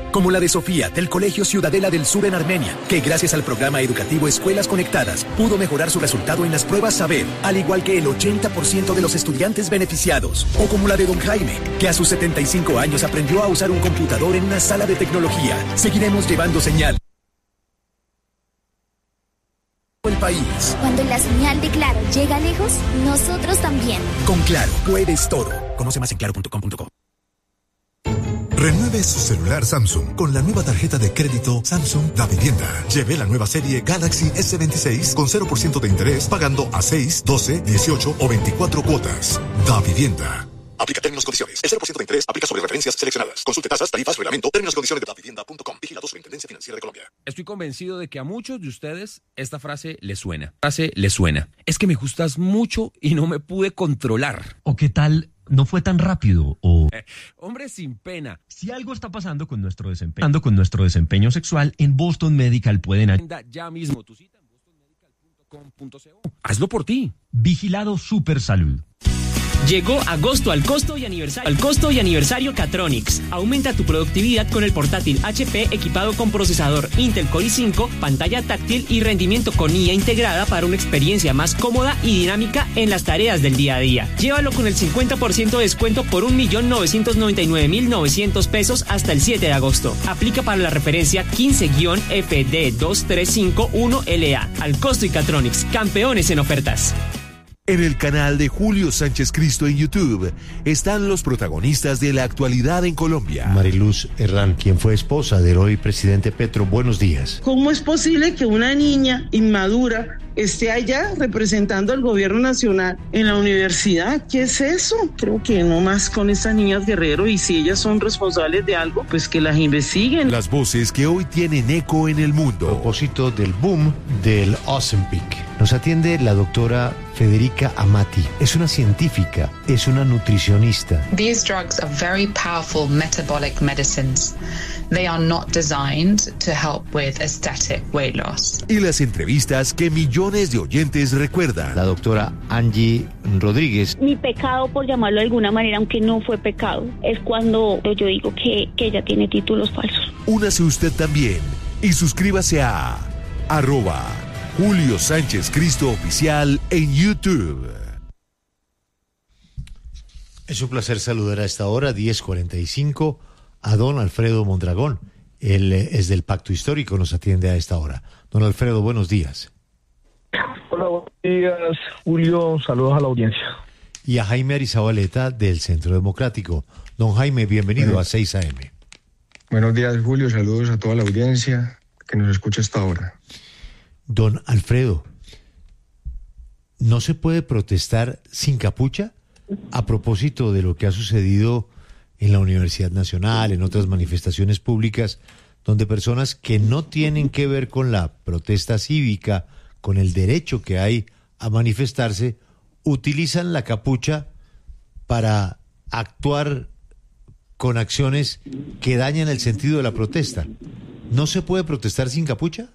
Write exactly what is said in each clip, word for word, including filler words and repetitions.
como la de Sofía del Colegio Ciudadela del Sur en Armenia, que gracias al programa educativo Escuelas Conectadas pudo mejorar su resultado en las pruebas Saber, al igual que el ochenta por ciento de los estudiantes beneficiados. O como la de don Jaime, que a sus setenta y cinco años aprendió a usar un computador en una sala de tecnología. Seguiremos llevando señal el país. Cuando la señal de Claro llega lejos, nosotros también. Con Claro, puedes todo. Conoce más en claro punto com punto co. Renueve su celular Samsung con la nueva tarjeta de crédito Samsung Da Vivienda. Lleve la nueva serie Galaxy ese veintiséis con cero por ciento de interés pagando a seis, doce, dieciocho o veinticuatro cuotas. Da Vivienda. Aplica términos y condiciones. El cero por ciento de interés aplica sobre referencias seleccionadas. Consulte tasas, tarifas, reglamento, términos y condiciones de davivienda punto com. Vigilado Superintendencia Financiera de Colombia. Estoy convencido de que a muchos de ustedes esta frase les suena. Frase les suena. Es que me gustas mucho y no me pude controlar. ¿O qué tal? No fue tan rápido o... Eh, hombre sin pena. Si algo está pasando con nuestro desempeño, con nuestro desempeño sexual, en Boston Medical pueden... Agenda ya mismo tu cita en boston medical punto com punto co. Hazlo por ti. Vigilado Supersalud. Llegó agosto al costo y aniversario al costo y aniversario Catronics. Aumenta tu productividad con el portátil H P equipado con procesador Intel Core i cinco, pantalla táctil y rendimiento con I A integrada para una experiencia más cómoda y dinámica en las tareas del día a día. Llévalo con el cincuenta por ciento de descuento por un millón novecientos noventa y nueve mil novecientos pesos hasta el siete de agosto. Aplica para la referencia quince F D dos tres cinco uno L A. Al costo y Catronics, campeones en ofertas. En el canal de Julio Sánchez Cristo en YouTube están los protagonistas de la actualidad en Colombia. Mariluz Herrán, quien fue esposa del hoy presidente Petro, buenos días. ¿Cómo es posible que una niña inmadura esté allá representando al gobierno nacional en la universidad? ¿Qué es eso? Creo que no más con estas niñas Guerrero, y si ellas son responsables de algo, pues que las investiguen. Las voces que hoy tienen eco en el mundo. A propósito del boom del Ozempic, nos atiende la doctora Federica Amati. Es una científica, es una nutricionista. These drugs are very powerful metabolic medicines. They are not designed to help with aesthetic weight loss. Y las entrevistas que millones de oyentes recuerdan. La doctora Angie Rodríguez. Mi pecado, por llamarlo de alguna manera, aunque no fue pecado, es cuando yo digo que, que ella tiene títulos falsos. Únase usted también y suscríbase a arroba Julio Sánchez Cristo Oficial en YouTube. Es un placer saludar a esta hora, diez cuarenta y cinco, a don Alfredo Mondragón. Él es del Pacto Histórico, nos atiende a esta hora. Don Alfredo, buenos días. Hola, buenos días, Julio. Saludos a la audiencia. Y a Jaime Arizabaleta del Centro Democrático. Don Jaime, bienvenido bueno, a seis A M. Buenos días, Julio. Saludos a toda la audiencia que nos escucha hasta ahora. Don Alfredo, ¿no se puede protestar sin capucha? A propósito de lo que ha sucedido en la Universidad Nacional, en otras manifestaciones públicas, donde personas que no tienen que ver con la protesta cívica, con el derecho que hay a manifestarse, utilizan la capucha para actuar con acciones que dañan el sentido de la protesta. ¿No se puede protestar sin capucha?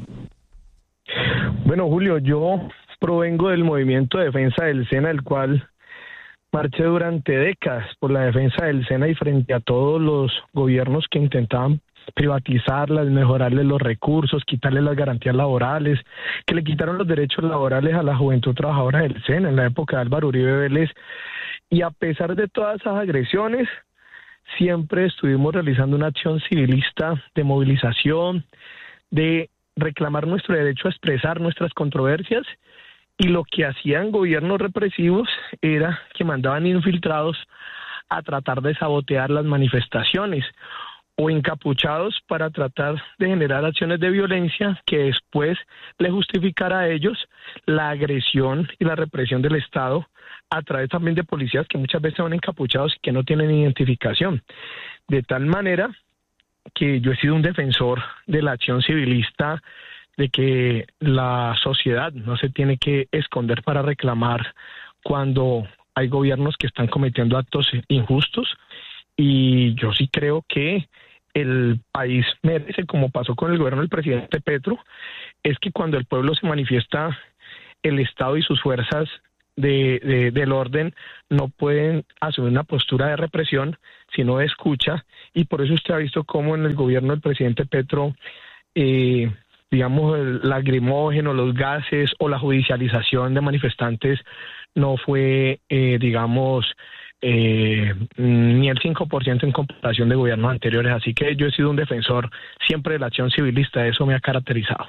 Bueno, Julio, yo provengo del movimiento de defensa del SENA, el cual marché durante décadas por la defensa del SENA y frente a todos los gobiernos que intentaban privatizarlas, mejorarles los recursos, quitarles las garantías laborales, que le quitaron los derechos laborales a la juventud trabajadora del SENA en la época de Álvaro Uribe Vélez. Y a pesar de todas esas agresiones, siempre estuvimos realizando una acción civilista de movilización, de reclamar nuestro derecho a expresar nuestras controversias, y lo que hacían gobiernos represivos era que mandaban infiltrados a tratar de sabotear las manifestaciones o encapuchados para tratar de generar acciones de violencia que después le justificara a ellos la agresión y la represión del Estado a través también de policías que muchas veces son encapuchados y que no tienen identificación. De tal manera que yo he sido un defensor de la acción civilista, de que la sociedad no se tiene que esconder para reclamar cuando hay gobiernos que están cometiendo actos injustos, y yo sí creo que el país merece, como pasó con el gobierno del presidente Petro, es que cuando el pueblo se manifiesta, el Estado y sus fuerzas de, de, del orden no pueden asumir una postura de represión, sino de escucha, y por eso usted ha visto cómo en el gobierno del presidente Petro, eh, digamos, el lacrimógeno, los gases o la judicialización de manifestantes no fue, eh, digamos, eh, ni el cinco por ciento en comparación de gobiernos anteriores. Así que yo he sido un defensor siempre de la acción civilista, eso me ha caracterizado.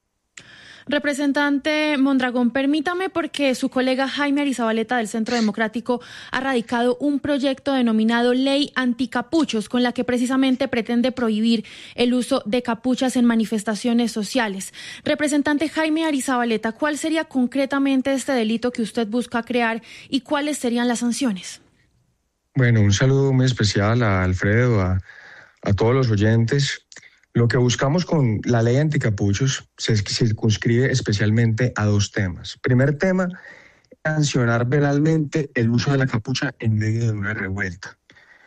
Representante Mondragón, permítame, porque su colega Jaime Arizabaleta del Centro Democrático ha radicado un proyecto denominado Ley Anticapuchos, con la que precisamente pretende prohibir el uso de capuchas en manifestaciones sociales. Representante Jaime Arizabaleta, ¿cuál sería concretamente este delito que usted busca crear y cuáles serían las sanciones? Bueno, un saludo muy especial a Alfredo, a, a todos los oyentes. Lo que buscamos con la ley anticapuchos se circunscribe especialmente a dos temas. Primer tema, sancionar penalmente el uso de la capucha en medio de una revuelta.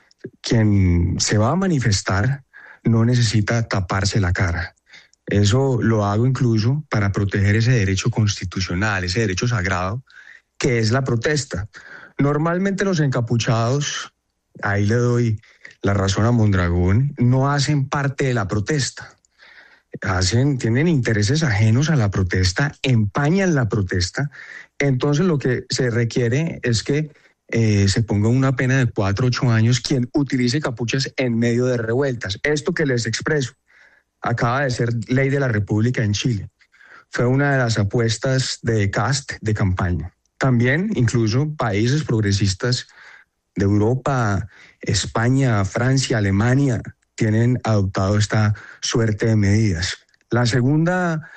Quien se va a manifestar no necesita taparse la cara. Eso lo hago incluso para proteger ese derecho constitucional, ese derecho sagrado, que es la protesta. Normalmente los encapuchados, ahí le doy la razón a Mondragón, no hacen parte de la protesta. Hacen, tienen intereses ajenos a la protesta, empañan la protesta. Entonces lo que se requiere es que eh, se ponga una pena de cuatro a ocho años quien utilice capuchas en medio de revueltas. Esto que les expreso acaba de ser ley de la República en Chile. Fue una de las apuestas de Cast de campaña. También incluso países progresistas de Europa, España, Francia, Alemania, tienen adoptado esta suerte de medidas. La segunda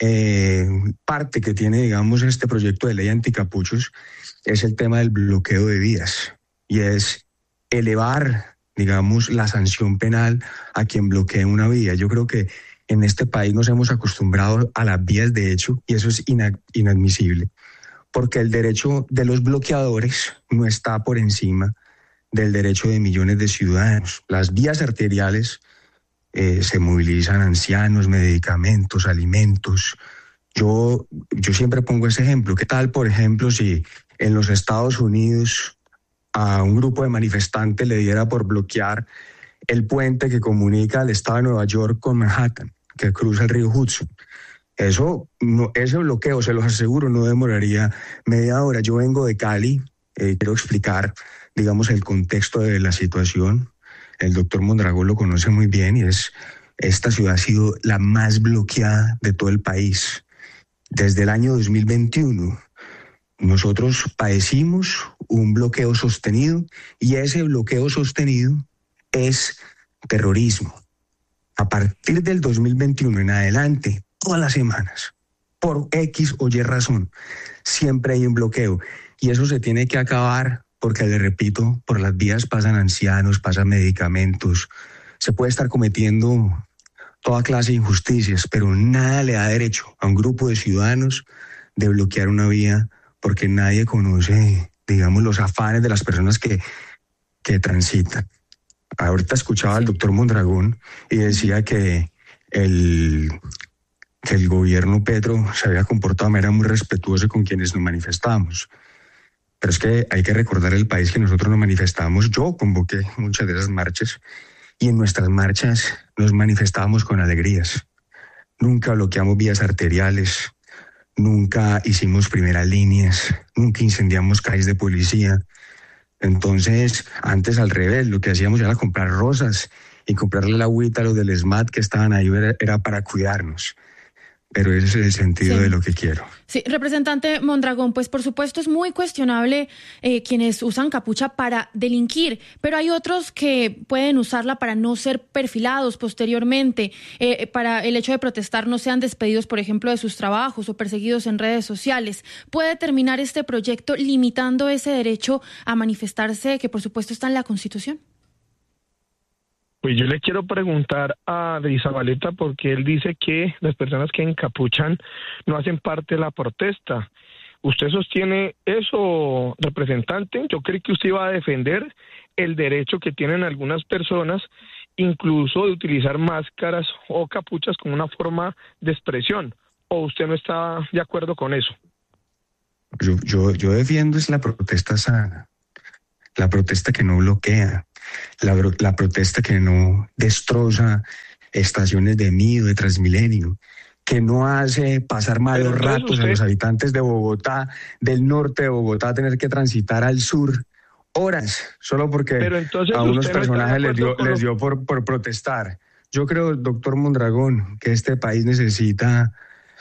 eh, parte que tiene, digamos, este proyecto de ley anticapuchos es el tema del bloqueo de vías, y es elevar, digamos, la sanción penal a quien bloquee una vía. Yo creo que en este país nos hemos acostumbrado a las vías de hecho, y eso es ina- inadmisible. Porque el derecho de los bloqueadores no está por encima del derecho de millones de ciudadanos. Las vías arteriales eh, se movilizan ancianos, medicamentos, alimentos. Yo, yo siempre pongo ese ejemplo. ¿Qué tal, por ejemplo, si en los Estados Unidos a un grupo de manifestantes le diera por bloquear el puente que comunica al estado de Nueva York con Manhattan, que cruza el río Hudson? Eso, no, ese bloqueo, se los aseguro, no demoraría media hora. Yo vengo de Cali, eh, quiero explicar, digamos, el contexto de la situación. El doctor Mondragón lo conoce muy bien, y es, esta ciudad ha sido la más bloqueada de todo el país. Desde el año dos mil veintiuno, nosotros padecimos un bloqueo sostenido, y ese bloqueo sostenido es terrorismo. A partir del dos mil veintiuno en adelante, todas las semanas, por X o Y razón, siempre hay un bloqueo. Y eso se tiene que acabar porque, le repito, por las vías pasan ancianos, pasan medicamentos. Se puede estar cometiendo toda clase de injusticias, pero nada le da derecho a un grupo de ciudadanos de bloquear una vía porque nadie conoce, digamos, los afanes de las personas que, que transitan. Ahorita escuchaba al doctor Mondragón y decía que el... que el gobierno Petro se había comportado de manera muy respetuosa con quienes nos manifestamos. Pero es que hay que recordar el país que nosotros nos manifestamos. Yo convoqué muchas de esas marchas, y en nuestras marchas nos manifestábamos con alegrías. Nunca bloqueamos vías arteriales, nunca hicimos primeras líneas, nunca incendiamos calles de policía. Entonces, antes al revés, lo que hacíamos era comprar rosas y comprarle la agüita a los del S M A T que estaban ahí, era, era para cuidarnos. Pero ese es el sentido sí. de lo que quiero. Sí, representante Mondragón, pues por supuesto es muy cuestionable eh, quienes usan capucha para delinquir, pero hay otros que pueden usarla para no ser perfilados posteriormente, eh, para el hecho de protestar no sean despedidos, por ejemplo, de sus trabajos o perseguidos en redes sociales. ¿Puede terminar este proyecto limitando ese derecho a manifestarse, que por supuesto está en la Constitución? Pues yo le quiero preguntar a Arizabaleta, porque él dice que las personas que encapuchan no hacen parte de la protesta. ¿Usted sostiene eso, representante? Yo creí que usted iba a defender el derecho que tienen algunas personas, incluso de utilizar máscaras o capuchas como una forma de expresión. ¿O usted no está de acuerdo con eso? Yo, yo, yo defiendo es la protesta sana, la protesta que no bloquea, la, la protesta que no destroza estaciones de Mido, de Transmilenio, que no hace pasar malos ratos usted... a los habitantes de Bogotá, del norte de Bogotá, a tener que transitar al sur horas, solo porque a unos personajes les dio, les dio por, por protestar. Yo creo, doctor Mondragón, que este país necesita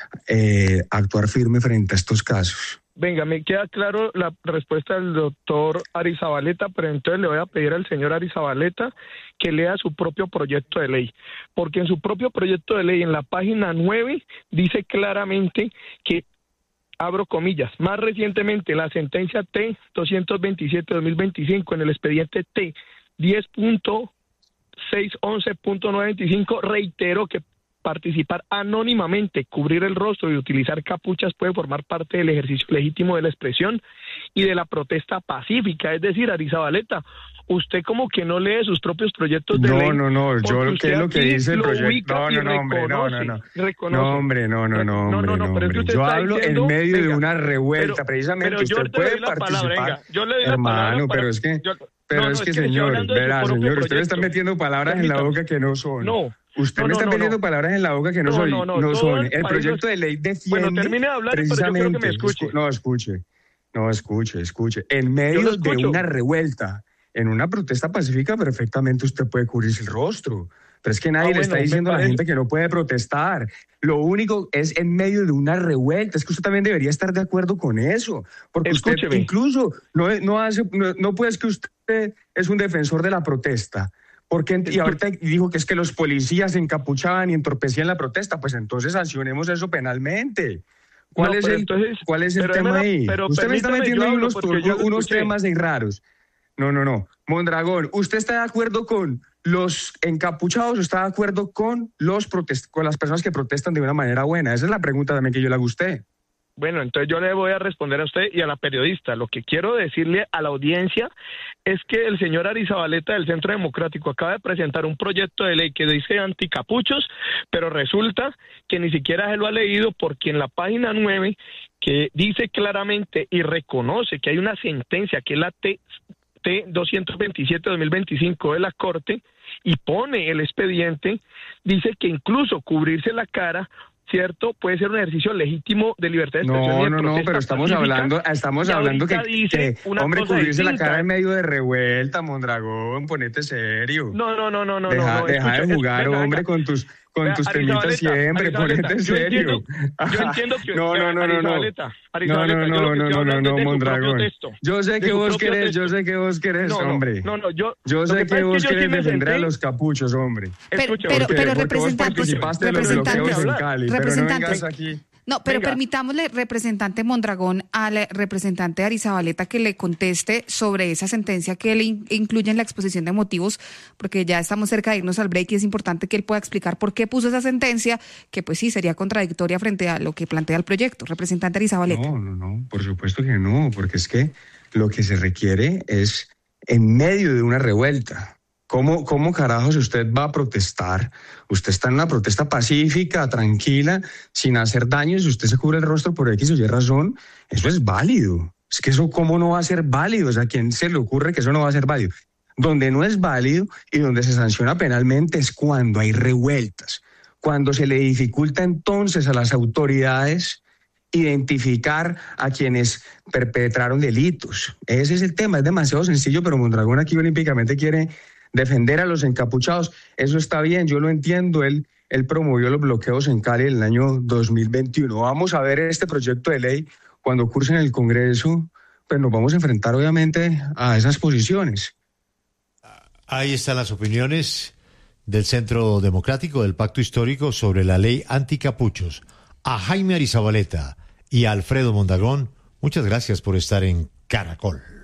eh, actuar firme frente a estos casos. Venga, me queda claro la respuesta del doctor Arizabaleta, pero entonces le voy a pedir al señor Arizabaleta que lea su propio proyecto de ley, porque en su propio proyecto de ley, en la página nueve, dice claramente que, abro comillas, más recientemente la sentencia T doscientos veintisiete dos mil veinticinco en el expediente T diez punto seiscientos once punto novecientos veinticinco reiteró que participar anónimamente, cubrir el rostro y utilizar capuchas puede formar parte del ejercicio legítimo de la expresión y de la protesta pacífica. Es decir, Arizabaleta, usted como que no lee sus propios proyectos de no, ley. No, no, no, yo lo que es lo que dice el proyecto. No, no, no, hombre, no, no, no. No, hombre, no, no, no, hombre, no, no, hombre. Yo hablo en medio venga, de una revuelta, pero, precisamente. Pero usted puede participar. Venga, yo le doy la hermano, para, pero es que, yo, pero no, es no, que, es que señor, verá, señor, usted le está metiendo palabras Permítame. en la boca que no son. No. Usted no, me no, está no, metiendo no. palabras en la boca que no, no, soy, no, no, no son. El el proyecto de ley defiende. Bueno, termine de hablar, pero yo quiero que me escuche. No, escuche. No, escuche, escuche. En medio de una revuelta, en una protesta pacífica, perfectamente usted puede cubrirse el rostro. Pero es que nadie ah, le bueno, está diciendo a la gente que no puede protestar. Lo único es en medio de una revuelta. Es que usted también debería estar de acuerdo con eso. Porque Escúcheme. usted incluso no, no, hace, no, no puede, es que usted es un defensor de la protesta. Porque, y ahorita dijo que es que los policías encapuchaban y entorpecían la protesta. Pues entonces sancionemos eso penalmente. ¿Cuál, no, es, el, entonces, ¿cuál es el tema ahí? Pero usted me está metiendo ahí unos, unos temas ahí raros. No, no, no. Mondragón, ¿usted está de acuerdo con los encapuchados o está de acuerdo con, los protest con las personas que protestan de una manera buena? Esa es la pregunta también que yo le hago a usted. Bueno, entonces yo le voy a responder a usted y a la periodista. Lo que quiero decirle a la audiencia es que el señor Arizabaleta del Centro Democrático acaba de presentar un proyecto de ley que dice anticapuchos, pero resulta que ni siquiera se lo ha leído porque en la página nueve, que dice claramente y reconoce que hay una sentencia que es la T doscientos veintisiete dos mil veinticinco de la Corte y pone el expediente, dice que incluso cubrirse la cara, ¿cierto? Puede ser un ejercicio legítimo de libertad de expresión. No, y de no, no, pero estamos pacífica. hablando, estamos hablando que, que hombre, cubrirse distinta. la cara en medio de revuelta, Mondragón, ponete serio. No, no, no, no, no. Deja, no, deja escucha, de jugar, es, hombre, venga, con tus con Vea, tus temitas siempre, ponete serio. Yo entiendo, yo entiendo que... No, no, no, no, no. No, no, no, no, no, no, no, Mondragón. Yo sé que vos querés, yo sé que vos querés, hombre. No, no, yo... Yo sé que vos querés defender a los capuchos, hombre. Pero, pero, pero representante... Representante... No, pero Venga. permitámosle, representante Mondragón, al representante Arizabaleta que le conteste sobre esa sentencia que él in- incluye en la exposición de motivos, porque ya estamos cerca de irnos al break y es importante que él pueda explicar por qué puso esa sentencia, que pues sí, sería contradictoria frente a lo que plantea el proyecto. Representante Arizabaleta. No, no, no, por supuesto que no, porque es que lo que se requiere es en medio de una revuelta. ¿Cómo, ¿Cómo carajos usted va a protestar? Usted está en una protesta pacífica, tranquila, sin hacer daño, si usted se cubre el rostro por X o Y razón, eso es válido. Es que eso, ¿cómo no va a ser válido? O sea, ¿a quién se le ocurre que eso no va a ser válido? Donde no es válido y donde se sanciona penalmente es cuando hay revueltas, cuando se le dificulta entonces a las autoridades identificar a quienes perpetraron delitos. Ese es el tema, es demasiado sencillo, pero Mondragón aquí olímpicamente quiere defender a los encapuchados. Eso está bien, yo lo entiendo. Él, él promovió los bloqueos en Cali en el año dos mil veintiuno. Vamos a ver este proyecto de ley cuando curse en el Congreso, pues nos vamos a enfrentar obviamente a esas posiciones. Ahí están las opiniones del Centro Democrático del Pacto Histórico sobre la ley anticapuchos. A Jaime Arizabaleta y a Alfredo Mondragón, muchas gracias por estar en Caracol.